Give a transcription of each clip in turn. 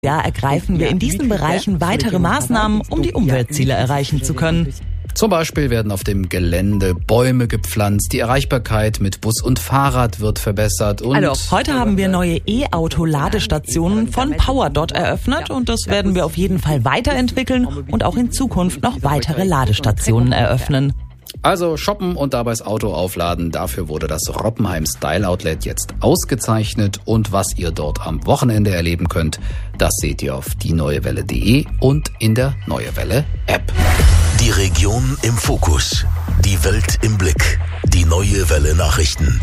Jahr ergreifen wir in diesen Bereichen weitere Maßnahmen, um die Umweltziele erreichen zu können. Zum Beispiel werden auf dem Gelände Bäume gepflanzt, die Erreichbarkeit mit Bus und Fahrrad wird verbessert und... Heute haben wir neue E-Auto-Ladestationen von PowerDot eröffnet und das werden wir auf jeden Fall weiterentwickeln und auch in Zukunft noch weitere Ladestationen eröffnen. Also shoppen und dabei das Auto aufladen, dafür wurde das Roppenheim Style Outlet jetzt ausgezeichnet und was ihr dort am Wochenende erleben könnt, das seht ihr auf dieneuewelle.de und in der Neue Welle App. Die Region im Fokus, die Welt im Blick, die Neue Welle Nachrichten.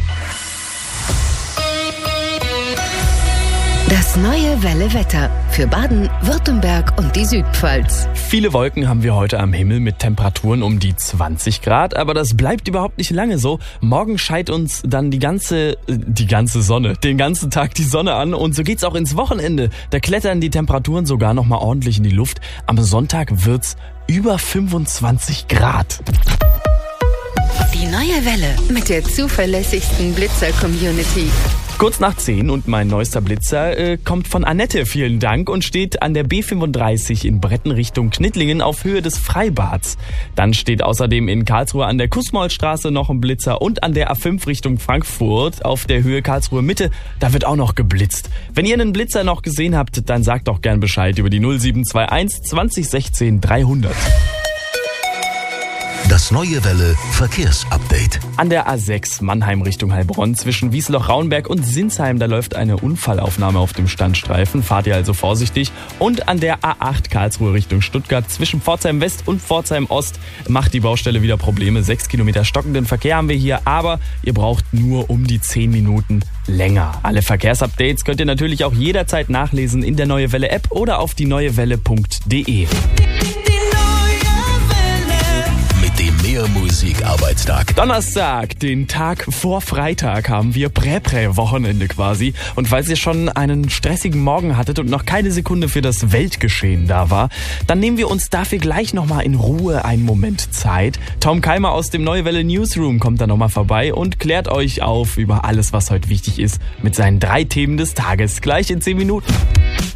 Das Neue Welle Wetter für Baden, Württemberg und die Südpfalz. Viele Wolken haben wir heute am Himmel mit Temperaturen um die 20 Grad, aber das bleibt überhaupt nicht lange so. Morgen scheint uns dann die ganze Sonne, den ganzen Tag die Sonne an und so geht's auch ins Wochenende. Da klettern die Temperaturen sogar nochmal ordentlich in die Luft. Am Sonntag wird's über 25 Grad. Die Neue Welle mit der zuverlässigsten Blitzer-Community. Kurz nach 10 und mein neuester Blitzer kommt von Annette, vielen Dank, und steht an der B35 in Bretten Richtung Knittlingen auf Höhe des Freibads. Dann steht außerdem in Karlsruhe an der Kußmollstraße noch ein Blitzer und an der A5 Richtung Frankfurt auf der Höhe Karlsruhe Mitte, da wird auch noch geblitzt. Wenn ihr einen Blitzer noch gesehen habt, dann sagt doch gern Bescheid über die 0721 2016 300. Das Neue Welle Verkehrsupdate. An der A6 Mannheim Richtung Heilbronn zwischen Wiesloch-Raunberg und Sinsheim, da läuft eine Unfallaufnahme auf dem Standstreifen. Fahrt ihr also vorsichtig. Und an der A8 Karlsruhe Richtung Stuttgart zwischen Pforzheim West und Pforzheim Ost macht die Baustelle wieder Probleme. 6 Kilometer stockenden Verkehr haben wir hier, aber ihr braucht nur um die 10 Minuten länger. Alle Verkehrsupdates könnt ihr natürlich auch jederzeit nachlesen in der Neue Welle App oder auf dieneuewelle.de. Musik-Arbeitstag. Donnerstag, den Tag vor Freitag, haben wir Prä-Wochenende quasi. Und falls ihr schon einen stressigen Morgen hattet und noch keine Sekunde für das Weltgeschehen da war, dann nehmen wir uns dafür gleich nochmal in Ruhe einen Moment Zeit. Tom Keimer aus dem Neue Welle Newsroom kommt da nochmal vorbei und klärt euch auf über alles, was heute wichtig ist, mit seinen 3 Themen des Tages. Gleich in 10 Minuten.